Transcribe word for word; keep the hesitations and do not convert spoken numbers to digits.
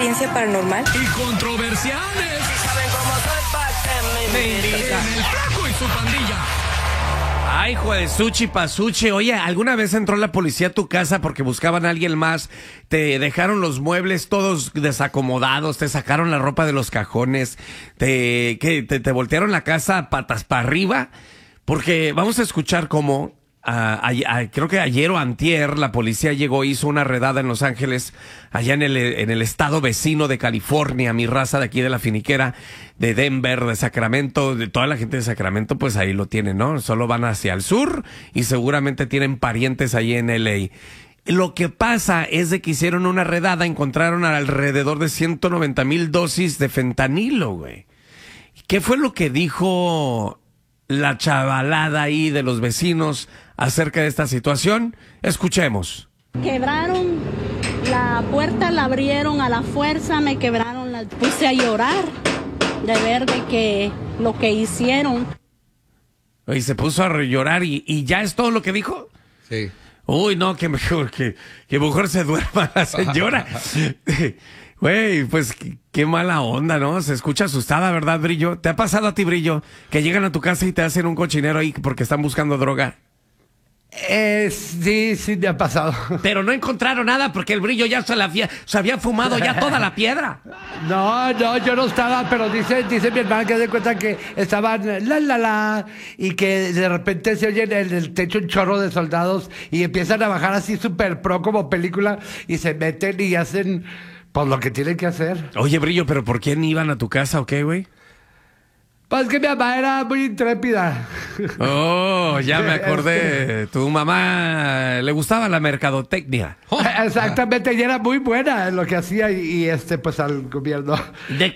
experiencia paranormal y controversiales. ¿Saben cómo soy? En el Flaco y su pandilla. Ay, hijo de Suchi Pasuchi. Oye, ¿alguna vez entró la policía a tu casa porque buscaban a alguien más? Te dejaron los muebles todos desacomodados, te sacaron la ropa de los cajones, te, ¿qué? te, te voltearon la casa patas para arriba. Porque vamos a escuchar cómo, uh, a, a, creo que ayer o antier, la policía llegó, hizo una redada en Los Ángeles, allá en el, en el estado vecino de California, mi raza de aquí de la finiquera, de Denver, de Sacramento, de toda la gente de Sacramento, pues ahí lo tienen, ¿no? Solo van hacia el sur y seguramente tienen parientes ahí en L A. Lo que pasa es de que hicieron una redada, encontraron alrededor de ciento noventa mil dosis de fentanilo, güey. ¿Qué fue lo que dijo la chavalada ahí de los vecinos acerca de esta situación? Escuchemos. Quebraron la puerta, la abrieron a la fuerza, me quebraron, la puse a llorar de ver de que lo que hicieron. Y se puso a llorar y, y ya es todo lo que dijo. Sí. Uy, no, que mejor que, que mejor se duerma la señora. Güey, pues qué, qué mala onda, ¿no? Se escucha asustada, ¿verdad, Brillo? ¿Te ha pasado a ti, Brillo, que llegan a tu casa y te hacen un cochinero ahí porque están buscando droga? Eh, sí, sí me ha pasado. Pero no encontraron nada porque el Brillo ya se, la había, se había fumado ya toda la piedra. No, no, yo no estaba, pero dice, dice mi hermana que se cuenta que estaban la la la y que de repente se oye en el, el techo un chorro de soldados y empiezan a bajar así súper pro como película y se meten y hacen pues lo que tienen que hacer. Oye, Brillo, ¿pero por quién iban a tu casa o qué, güey? Pues que mi mamá era muy intrépida. Oh, ya me acordé. Tu mamá le gustaba la mercadotecnia. Exactamente, y era muy buena en lo que hacía y, y este pues al gobierno. ¿De